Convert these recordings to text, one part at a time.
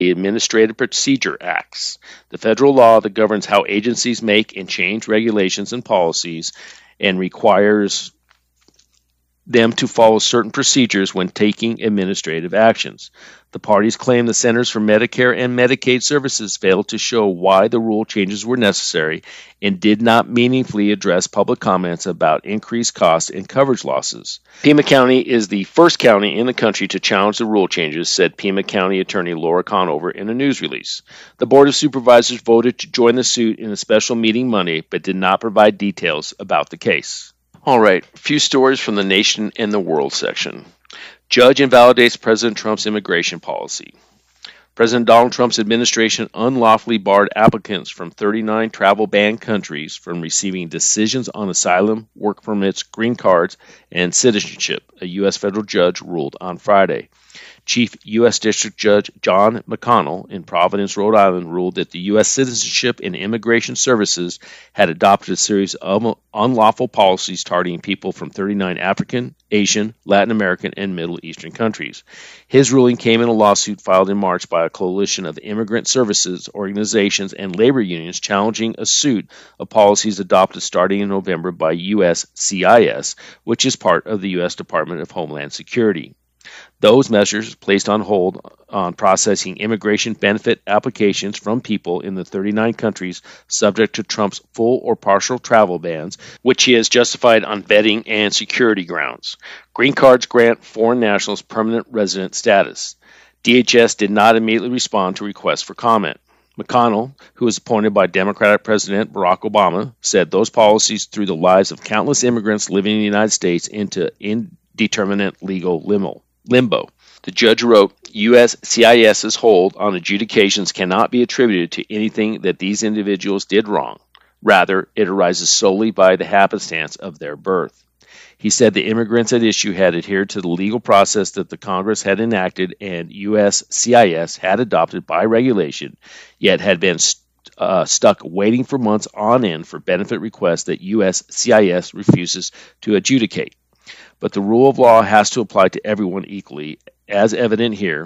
the Administrative Procedure Acts, the federal law that governs how agencies make and change regulations and policies and requires them to follow certain procedures when taking administrative actions. The parties claim the Centers for Medicare and Medicaid Services failed to show why the rule changes were necessary and did not meaningfully address public comments about increased costs and coverage losses. Pima County is the first county in the country to challenge the rule changes, said Pima County Attorney Laura Conover in a news release. The Board of Supervisors voted to join the suit in a special meeting Monday, but did not provide details about the case. All right, a few stories from the Nation and the World section. Judge invalidates President Trump's immigration policy. President Donald Trump's administration unlawfully barred applicants from 39 travel ban countries from receiving decisions on asylum, work permits, green cards, and citizenship, a U.S. federal judge ruled on Friday. Chief U.S. District Judge John McConnell in Providence, Rhode Island, ruled that the U.S. Citizenship and Immigration Services had adopted a series of unlawful policies targeting people from 39 African, Asian, Latin American, and Middle Eastern countries. His ruling came in a lawsuit filed in March by a coalition of immigrant services organizations and labor unions challenging a suit of policies adopted starting in November by USCIS, which is part of the U.S. Department of Homeland Security. Those measures placed on hold on processing immigration benefit applications from people in the 39 countries subject to Trump's full or partial travel bans, which he has justified on vetting and security grounds. Green cards grant foreign nationals permanent resident status. DHS did not immediately respond to requests for comment. McConnell, who was appointed by Democratic President Barack Obama, said those policies threw the lives of countless immigrants living in the United States into indeterminate legal limbo. The judge wrote, USCIS's hold on adjudications cannot be attributed to anything that these individuals did wrong. Rather, it arises solely by the happenstance of their birth. He said the immigrants at issue had adhered to the legal process that the Congress had enacted and USCIS had adopted by regulation, yet had been stuck waiting for months on end for benefit requests that USCIS refuses to adjudicate. But the rule of law has to apply to everyone equally. As evident here,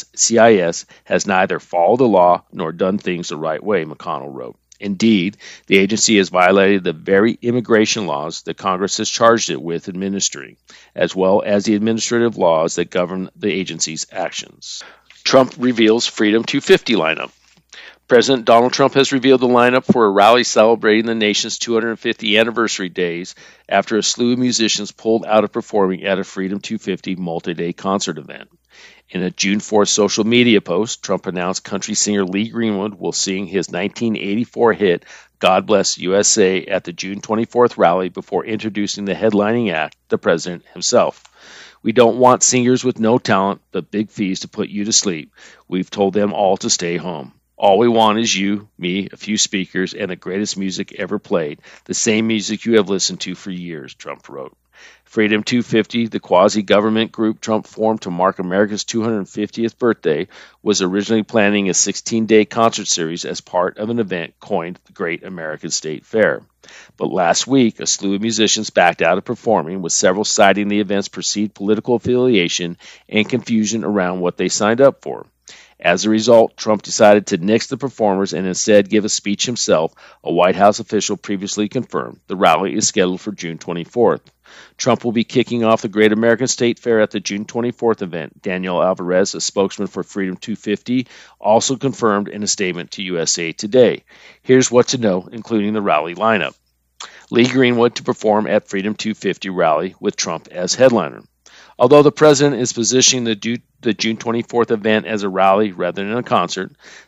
USCIS has neither followed the law nor done things the right way, McConnell wrote. Indeed, the agency has violated the very immigration laws that Congress has charged it with administering, as well as the administrative laws that govern the agency's actions. Trump reveals Freedom 250 lineup. President Donald Trump has revealed the lineup for a rally celebrating the nation's 250 anniversary days after a slew of musicians pulled out of performing at a Freedom 250 multi-day concert event. In a June 4th social media post, Trump announced country singer Lee Greenwood will sing his 1984 hit God Bless USA at the June 24th rally before introducing the headlining act, the president himself. We don't want singers with no talent but big fees to put you to sleep. We've told them all to stay home. All we want is you, me, a few speakers, and the greatest music ever played, the same music you have listened to for years, Trump wrote. Freedom 250, the quasi-government group Trump formed to mark America's 250th birthday, was originally planning a 16-day concert series as part of an event coined the Great American State Fair. But last week, a slew of musicians backed out of performing, with several citing the event's perceived political affiliation and confusion around what they signed up for. As a result, Trump decided to nix the performers and instead give a speech himself, a White House official previously confirmed. The rally is scheduled for June 24th. Trump will be kicking off the Great American State Fair at the June 24th event. Daniel Alvarez, a spokesman for Freedom 250, also confirmed in a statement to USA Today. Here's what to know, including the rally lineup. Lee Greenwood to perform at Freedom 250 rally with Trump as headliner. Although the president is positioning the June 24th event as a rally rather than a concert,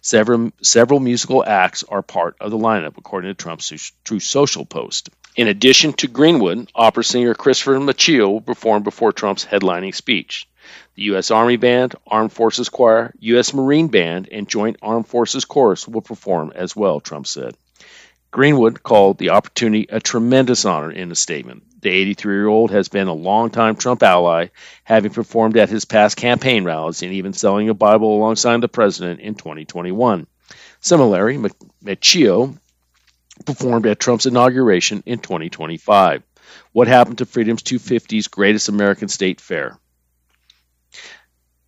several musical acts are part of the lineup, according to Trump's Truth Social post. In addition to Greenwood, opera singer Christopher Machio will perform before Trump's headlining speech. The U.S. Army Band, Armed Forces Choir, U.S. Marine Band, and Joint Armed Forces Chorus will perform as well, Trump said. Greenwood called the opportunity a tremendous honor in a statement. The 83-year-old has been a longtime Trump ally, having performed at his past campaign rallies and even selling a Bible alongside the president in 2021. Similarly, Machio performed at Trump's inauguration in 2025. What happened to Freedom's 250's Greatest American State Fair?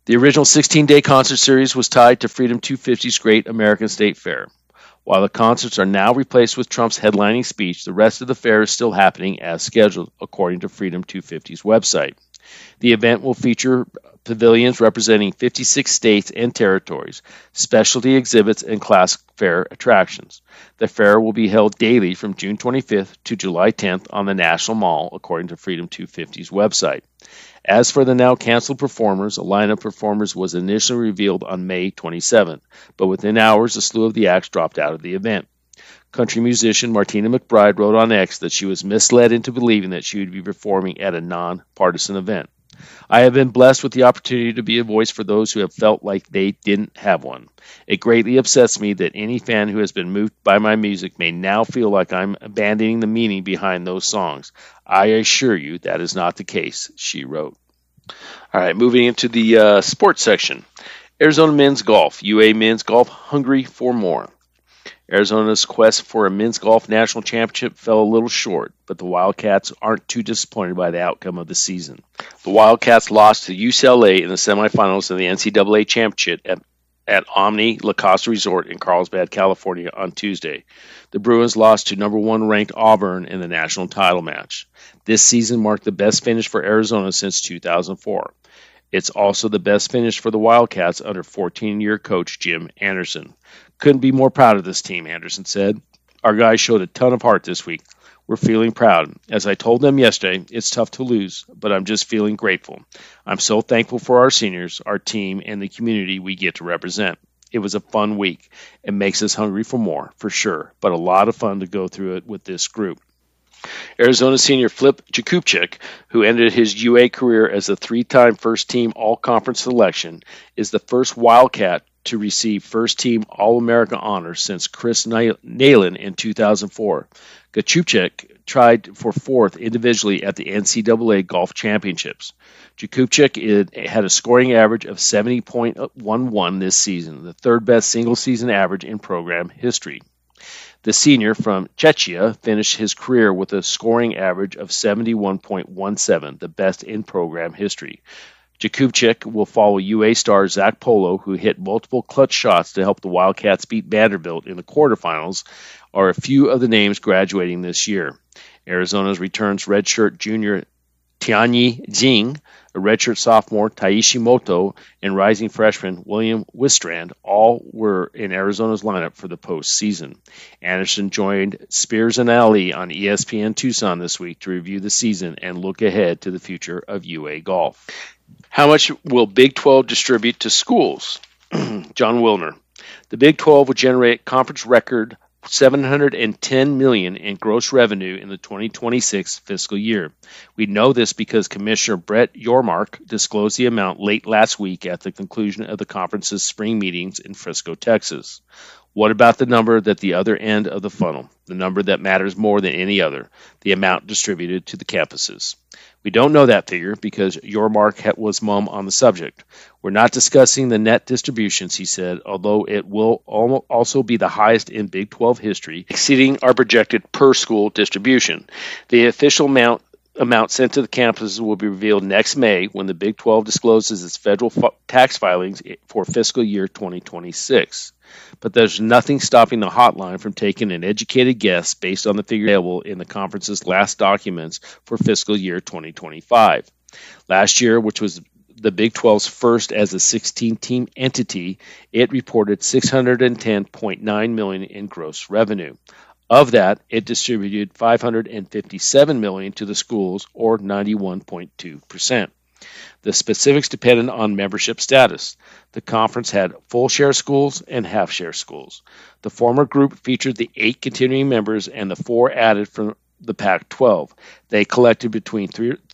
The original 16-day concert series was tied to Freedom 250's Great American State Fair. While the concerts are now replaced with Trump's headlining speech, the rest of the fair is still happening as scheduled, according to Freedom 250's website. The event will feature pavilions representing 56 states and territories, specialty exhibits, and classic fair attractions. The fair will be held daily from June 25th to July 10th on the National Mall, according to Freedom 250's website. As for the now canceled performers, a lineup of performers was initially revealed on May 27th, but within hours, a slew of the acts dropped out of the event. Country musician Martina McBride wrote on X that she was misled into believing that she would be performing at a non-partisan event. I have been blessed with the opportunity to be a voice for those who have felt like they didn't have one. It greatly upsets me that any fan who has been moved by my music may now feel like I'm abandoning the meaning behind those songs. I assure you that is not the case, she wrote. All right, moving into the sports section. Arizona men's golf. UA men's golf hungry for more. Arizona's quest for a men's golf national championship fell a little short, but the Wildcats aren't too disappointed by the outcome of the season. The Wildcats lost to UCLA in the semifinals of the NCAA championship at Omni La Costa Resort in Carlsbad, California on Tuesday. The Bruins lost to number 1 ranked Auburn in the national title match. This season marked the best finish for Arizona since 2004. It's also the best finish for the Wildcats under 14-year coach Jim Anderson. Couldn't be more proud of this team, Anderson said. Our guys showed a ton of heart this week. We're feeling proud. As I told them yesterday, it's tough to lose, but I'm just feeling grateful. I'm so thankful for our seniors, our team, and the community we get to represent. It was a fun week. It makes us hungry for more, for sure, but a lot of fun to go through it with this group. Arizona senior Flip Jakubchik, who ended his UA career as a 3-time first-team all-conference selection, is the first Wildcat to receive first-team All-America honors since Chris Nalen in 2004. Jakubchik tried for 4th individually at the NCAA Golf Championships. Jakubchik had a scoring average of 70.11 this season, the third-best single-season average in program history. The senior from Czechia finished his career with a scoring average of 71.17, the best in program history. Jakubchik will follow UA star Zach Polo, who hit multiple clutch shots to help the Wildcats beat Vanderbilt in the quarterfinals, are a few of the names graduating this year. Arizona's returns redshirt junior Tianyi Jing, a redshirt sophomore Taishi Moto, and rising freshman William Wistrand all were in Arizona's lineup for the postseason. Anderson joined Spears and Ali on ESPN Tucson this week to review the season and look ahead to the future of UA golf. How much will Big 12 distribute to schools? John Wilner. The Big 12 will generate conference record $710 million in gross revenue in the 2026 fiscal year. We know this because Commissioner Brett Yormark disclosed the amount late last week at the conclusion of the conference's spring meetings in Frisco, Texas. What about the number at the other end of the funnel, the number that matters more than any other, the amount distributed to the campuses? We don't know that figure because Yormark was mum on the subject. We're not discussing the net distributions, he said, although it will also be the highest in Big 12 history, exceeding our projected per-school distribution. The official amount sent to the campuses will be revealed next May when the Big 12 discloses its federal tax filings for fiscal year 2026. But there's nothing stopping the hotline from taking an educated guess based on the figure available in the conference's last documents for fiscal year 2025. Last year, which was the Big 12's first as a 16-team entity, it reported $610.9 million in gross revenue. Of that, it distributed $557 million to the schools, or 91.2%. The specifics depended on membership status. The conference had full-share schools and half-share schools. The former group featured the 8 continuing members and the 4 added from the Pac-12. They collected between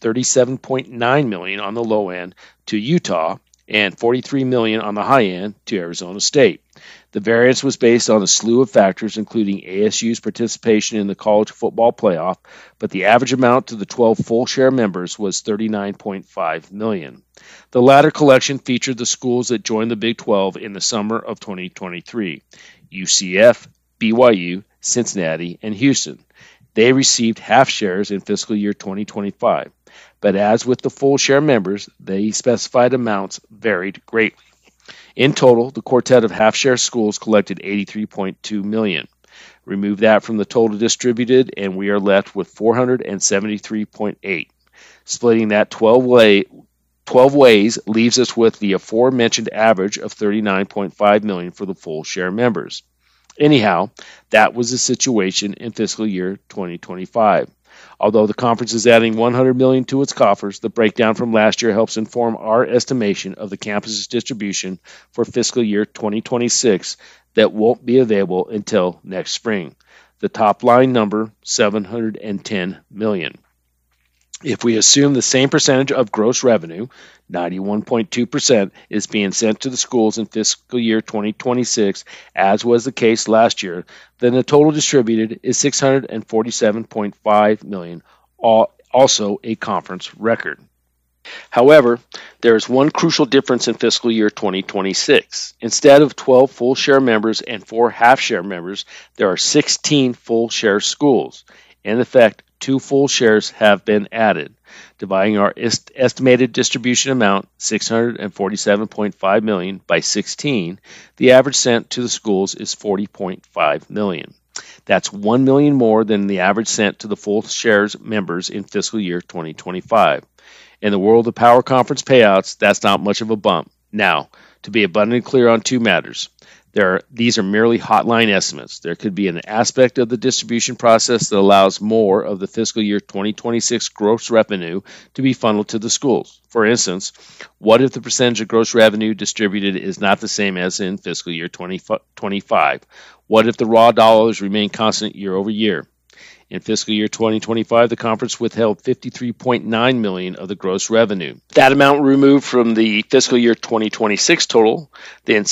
$37.9 million on the low end to Utah and $43 million on the high end to Arizona State. The variance was based on a slew of factors, including ASU's participation in the college football playoff, but the average amount to the 12 full-share members was $39.5 million. The latter collection featured the schools that joined the Big 12 in the summer of 2023, UCF, BYU, Cincinnati, and Houston. They received half shares in fiscal year 2025. But as with the full share members, the specified amounts varied greatly. In total, the quartet of half-share schools collected $83.2 million. Remove that from the total distributed, and we are left with $473.8. Splitting that 12 ways leaves us with the aforementioned average of $39.5 million for the full share members. Anyhow, that was the situation in fiscal year 2025. Although the conference is adding $100 million to its coffers, the breakdown from last year helps inform our estimation of the campus's distribution for fiscal year 2026 that won't be available until next spring. The top line number, $710 million. If we assume the same percentage of gross revenue, 91.2%, is being sent to the schools in fiscal year 2026, as was the case last year, then the total distributed is $647.5 million, also a conference record. However, there is one crucial difference in fiscal year 2026. Instead of 12 full share members and 4 half share members, there are 16 full share schools. In effect, 2 full shares have been added. Dividing our estimated distribution amount, $647.5 million, by 16, the average sent to the schools is $40.5 million. That's $1 million more than the average sent to the full shares members in fiscal year 2025. In the world of power conference payouts, that's not much of a bump. Now, to be abundantly clear on 2 matters. These are merely hotline estimates. There could be an aspect of the distribution process that allows more of the fiscal year 2026 gross revenue to be funneled to the schools. For instance, what if the percentage of gross revenue distributed is not the same as in fiscal year 2025? What if the raw dollars remain constant year over year? In fiscal year 2025, the conference withheld $53.9 million of the gross revenue. That amount removed from the fiscal year 2026 total, then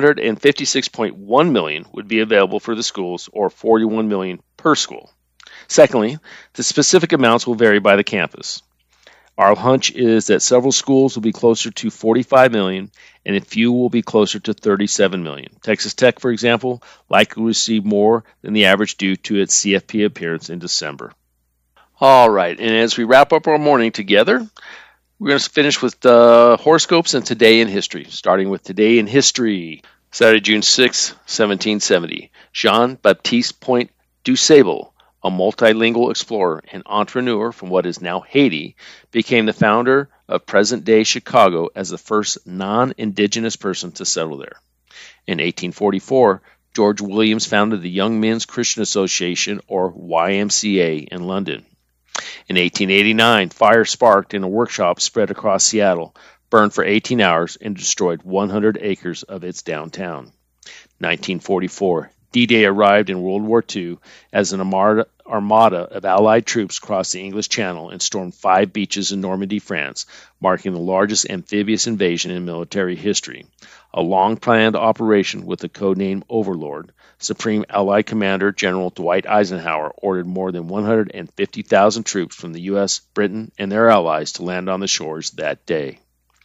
$656.1 million would be available for the schools, or $41 million per school. Secondly, the specific amounts will vary by the campus. Our hunch is that several schools will be closer to $45 million, and a few will be closer to $37 million. Texas Tech, for example, likely will receive more than the average due to its CFP appearance in December. All right, and as we wrap up our morning together, we're going to finish with the horoscopes and Today in History, starting with Today in History. Saturday, June 6, 1770. Jean-Baptiste Point du Sable, a multilingual explorer and entrepreneur from what is now Haiti, became the founder of present-day Chicago as the first non-indigenous person to settle there. In 1844, George Williams founded the Young Men's Christian Association, or YMCA, in London. In 1889, fire sparked in a workshop spread across Seattle, burned for 18 hours, and destroyed 100 acres of its downtown. 1944, D-Day arrived in World War II as an armada of Allied troops crossed the English Channel and stormed 5 beaches in Normandy, France, marking the largest amphibious invasion in military history. A long-planned operation with the codename Overlord, Supreme Allied Commander General Dwight Eisenhower ordered more than 150,000 troops from the U.S., Britain, and their allies to land on the shores that day.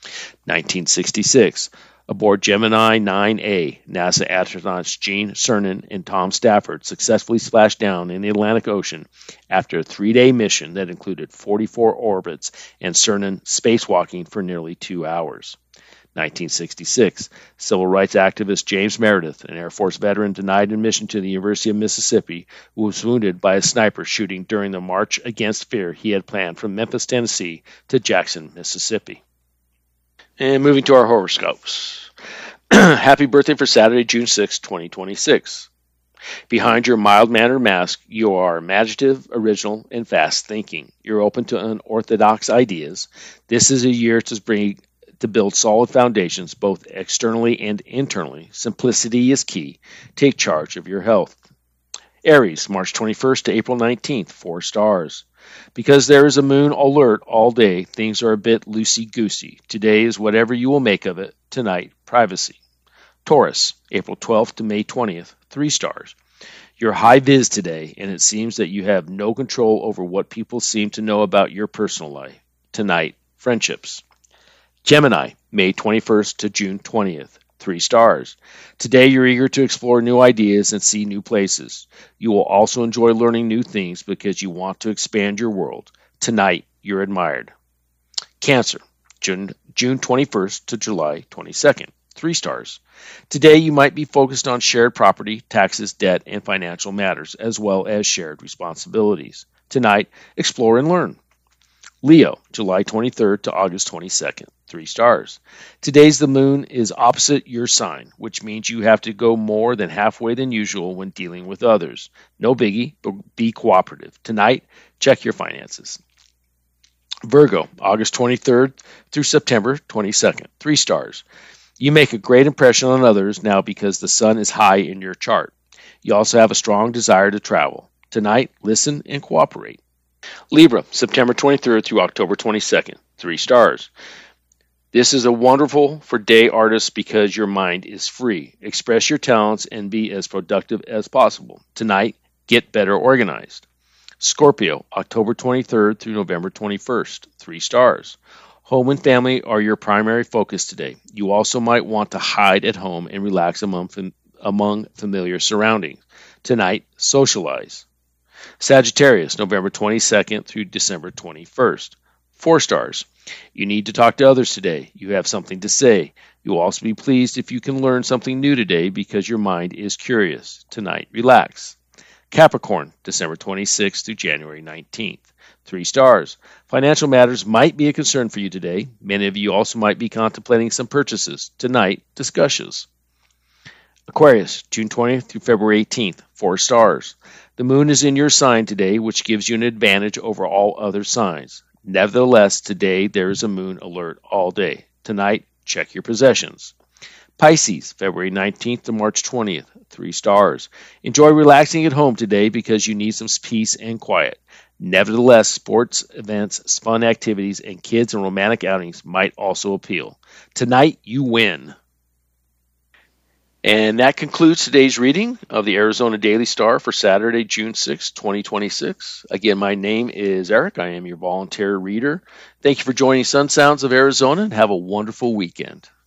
1966. Aboard Gemini 9A, NASA astronauts Gene Cernan and Tom Stafford successfully splashed down in the Atlantic Ocean after a 3-day mission that included 44 orbits and Cernan spacewalking for nearly 2 hours. 1966, civil rights activist James Meredith, an Air Force veteran, denied admission to the University of Mississippi, who was wounded by a sniper shooting during the March Against Fear he had planned from Memphis, Tennessee to Jackson, Mississippi. And moving to our horoscopes. Happy birthday for Saturday, June 6, 2026. Behind your mild-mannered mask, you are imaginative, original, and fast-thinking. You're open to unorthodox ideas. This is a year to build solid foundations, both externally and internally. Simplicity is key. Take charge of your health. Aries, March 21st to April 19th, 4 stars. Because there is a moon alert all day, things are a bit loosey-goosey. Today is whatever you will make of it. Tonight, privacy. Taurus, April 12th to May 20th, 3 stars. You're high-vis today, and it seems that you have no control over what people seem to know about your personal life. Tonight, friendships. Gemini, May 21st to June 20th, 3 stars. Today you're eager to explore new ideas and see new places. You will also enjoy learning new things because you want to expand your world. Tonight, you're admired. Cancer, June 21st to July 22nd. 3 stars. Today you might be focused on shared property, taxes, debt, and financial matters, as well as shared responsibilities. Tonight, explore and learn. Leo, July 23rd to August 22nd. 3 stars. Today's the moon is opposite your sign, which means you have to go more than halfway than usual when dealing with others. No biggie, but be cooperative. Tonight, check your finances. Virgo, August 23rd through September 22nd. 3 stars. You make a great impression on others now because the sun is high in your chart. You also have a strong desire to travel. Tonight, listen and cooperate. Libra, September 23rd through October 22nd. 3 stars. This is a wonderful for day artists because your mind is free. Express your talents and be as productive as possible. Tonight, get better organized. Scorpio, October 23rd through November 21st. 3 stars. Home and family are your primary focus today. You also might want to hide at home and relax among familiar surroundings. Tonight, socialize. Sagittarius, November 22nd through December 21st. 4 stars. You need to talk to others today. You have something to say. You will also be pleased if you can learn something new today because your mind is curious. Tonight, relax. Capricorn, December 26th through January 19th. 3 stars. Financial matters might be a concern for you today. Many of you also might be contemplating some purchases. Tonight, discussions. Aquarius, June 20th through February 18th. 4 stars. The moon is in your sign today, which gives you an advantage over all other signs. Nevertheless, today there is a moon alert all day. Tonight, check your possessions. Pisces, February 19th to March 20th. 3 stars. Enjoy relaxing at home today because you need some peace and quiet. Nevertheless, sports, events, fun activities, and kids and romantic outings might also appeal. Tonight, you win. And that concludes today's reading of the Arizona Daily Star for Saturday, June 6, 2026. Again, my name is Eric. I am your volunteer reader. Thank you for joining Sun Sounds of Arizona, and have a wonderful weekend.